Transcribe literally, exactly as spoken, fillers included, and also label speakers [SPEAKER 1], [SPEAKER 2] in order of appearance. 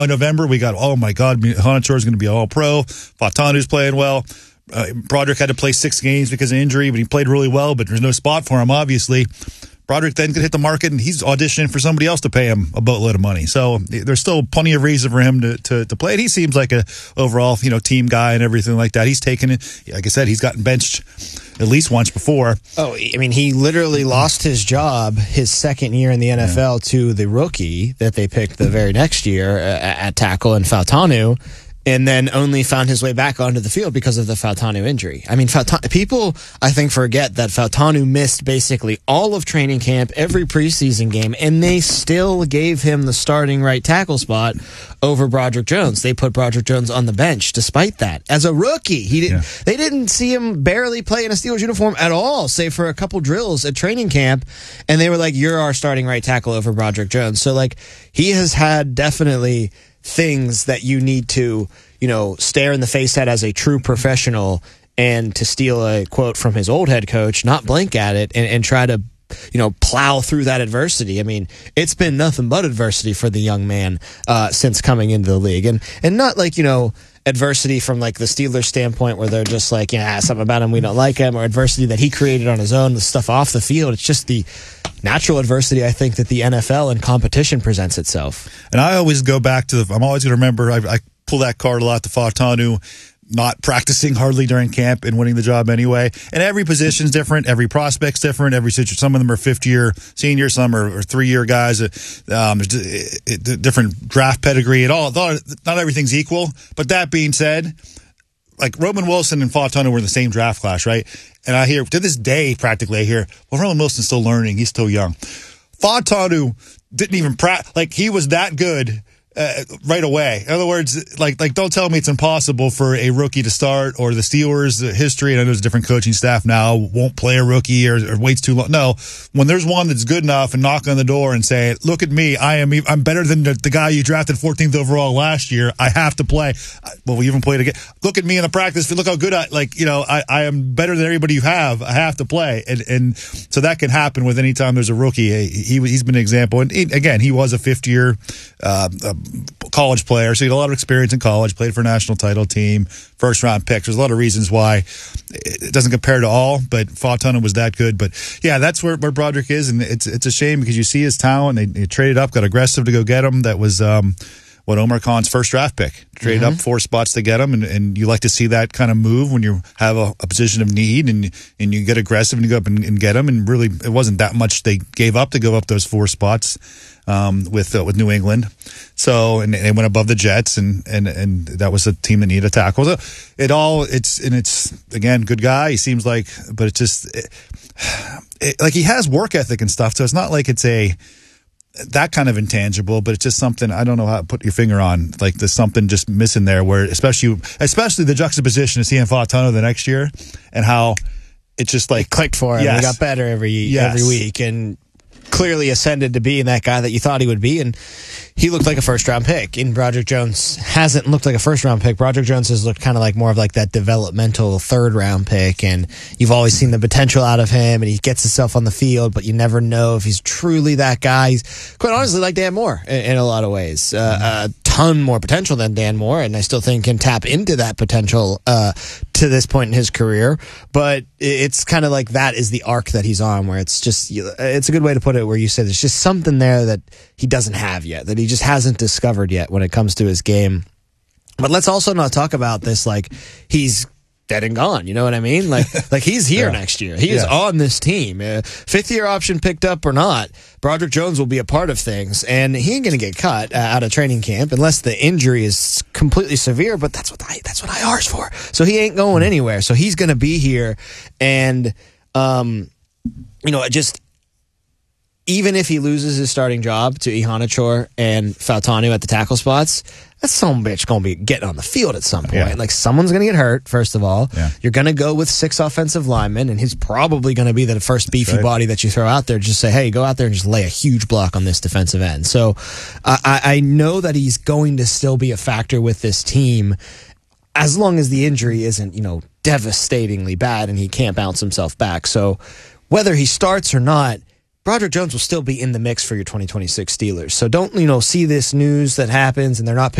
[SPEAKER 1] In November, we got, oh my God, Iheanacho is going to be all pro. Fautanu's playing well. Uh, Broderick had to play six games because of injury, but he played really well, but there's no spot for him, obviously. Broderick then could hit the market, and he's auditioning for somebody else to pay him a boatload of money. So there's still plenty of reason for him to, to, to play it. He seems like a overall, you know, team guy and everything like that. He's taken it. Like I said, he's gotten benched at least once before.
[SPEAKER 2] Oh, I mean, he literally lost his job his second year in the N F L yeah. to the rookie that they picked the very next year uh, at tackle in Fautanu, and then only found his way back onto the field because of the Fautanu injury. I mean, Fautanu, people, I think, forget that Fautanu missed basically all of training camp, every preseason game, and they still gave him the starting right tackle spot over Broderick Jones. They put Broderick Jones on the bench despite that. As a rookie, he didn't. Yeah. They didn't see him barely play in a Steelers uniform at all, save for a couple drills at training camp, and they were like, you're our starting right tackle over Broderick Jones. So, like, he has had definitely things that you need to, you know, stare in the face at as a true professional, and to steal a quote from his old head coach, not blink at it and, and try to, you know, plow through that adversity. I mean, it's been nothing but adversity for the young man uh, since coming into the league. And, and not like, you know, adversity from like the Steelers standpoint where they're just like, yeah, something about him, we don't like him, or adversity that he created on his own, the stuff off the field. It's just the natural adversity, I think, that the N F L and competition presents itself. And
[SPEAKER 1] I always go back to the, I'm always going to remember, I, I pull that card a lot to Fautanu, not practicing hardly during camp and winning the job anyway. And every position's different. Every prospect's different. Every situation, some of them are fifth-year seniors, some are, are three-year guys. Um, different draft pedigree. It all, not everything's equal. But that being said, like Roman Wilson and Fautanu were in the same draft class, right? And I hear, to this day, practically, I hear, well, Roman Wilson's still learning. He's still young. Fautanu didn't even practice. Like, he was that good uh, right away. In other words, like, like don't tell me it's impossible for a rookie to start, or the Steelers' history, and I know there's a different coaching staff now, won't play a rookie or, or waits too long. No, when there's one that's good enough and knock on the door and say, look at me, I am I'm better than the, the guy you drafted fourteenth overall last year. I have to play. Well, we even played again. Look at me in the practice. Look how good I, like, you know, I, I am better than everybody you have. I have to play. And, and so that can happen with any time there's a rookie. He, he's been an example. And he, again, he was a fifth year, uh, college player, so he had a lot of experience in college, played for a national title team, first round pick. There's a lot of reasons why it doesn't compare to all, but Fautanu was that good. But yeah, that's where, where Broderick is, and it's it's a shame because you see his talent. They, they traded up, got aggressive to go get him. That was um, what Omar Khan's first draft pick. Traded mm-hmm. up four spots to get him, and, and you like to see that kind of move when you have a, a position of need and and you get aggressive and you go up and, and get him. And really, it wasn't that much they gave up to go up those four spots. Um, with uh, with New England, so and they went above the Jets, and, and, and that was a team that needed a tackle. So it all it's and it's again good guy. He seems like, but it's just it, it, like he has work ethic and stuff. So it's not like it's a that kind of intangible, but it's just something I don't know how to put your finger on. Like there's something just missing there, where especially especially the juxtaposition of seeing Fautanu the next year and how it just like
[SPEAKER 2] it clicked for him. Yes. He got better every yes. every week and clearly ascended to being that guy that you thought he would be, and he looked like a first-round pick. And Broderick Jones hasn't looked like a first-round pick. Broderick Jones has looked kind of like more of like that developmental third-round pick, and you've always seen the potential out of him, and he gets himself on the field, but you never know if he's truly that guy. He's quite honestly like Dan Moore in, in a lot of ways. Uh, a ton more potential than Dan Moore, and I still think can tap into that potential uh, to this point in his career, but it's kind of like that is the arc that he's on, where it's just, it's a good way to put it, where you said there's just something there that he doesn't have yet, that he just hasn't discovered yet when it comes to his game. But let's also not talk about this like he's dead and gone, you know what I mean? Like, like he's here yeah. next year. He yes. is on this team. Uh, fifth year option picked up or not, Broderick Jones will be a part of things, and he ain't going to get cut uh, out of training camp unless the injury is completely severe. But that's what I, that's what I R's for. So he ain't going anywhere. So he's going to be here, and um, you know, just. Even if he loses his starting job to Iheanacho and Fautanu at the tackle spots, that some bitch going to be getting on the field at some point. Yeah. Like, someone's going to get hurt, first of all. Yeah. You're going to go with six offensive linemen, and he's probably going to be the first beefy right. body that you throw out there. Just say, hey, go out there and just lay a huge block on this defensive end. So uh, I, I know that he's going to still be a factor with this team as long as the injury isn't, you know, devastatingly bad and he can't bounce himself back. So whether he starts or not, Broderick Jones will still be in the mix for your twenty twenty-six Steelers. So don't, you know, see this news that happens and they're not picking